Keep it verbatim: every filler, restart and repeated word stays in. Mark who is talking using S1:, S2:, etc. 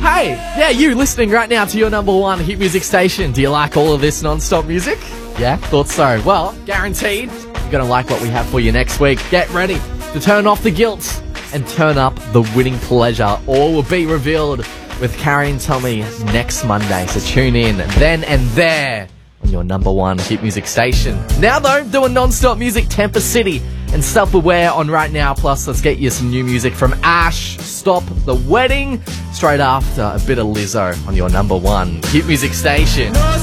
S1: hey, yeah, you listening right now to your number one hit music station. Do you like all of this non-stop music? Yeah, thought so. Well, guaranteed, you're going to like what we have for you next week. Get ready to turn off the guilt and turn up the winning pleasure. All will be revealed with Carrie and Tommy next Monday. So tune in then and there on your number one hit music station. Now though, doing non-stop music, Temper City and Self-Aware on Right Now. Plus, let's get you some new music from Ash, Stop the Wedding, straight after a bit of Lizzo on your number one hit music station.